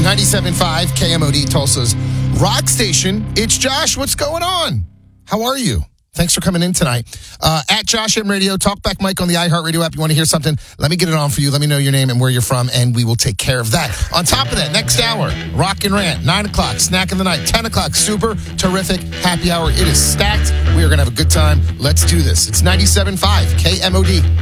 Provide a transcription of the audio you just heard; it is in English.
97.5 KMOD, Tulsa's rock station. It's Josh. What's going on? How are you? Thanks for coming in tonight. At Josh M Radio, Talkback Mike on the iHeartRadio app. You want to hear something? Let me get it on for you. Let me know your name and where you're from, and we will take care of that. On top of that, next hour, Rock and Rant, 9 o'clock, Snack of the Night, 10 o'clock, super terrific happy hour. It is stacked. We are going to have a good time. Let's do this. It's 97.5 KMOD.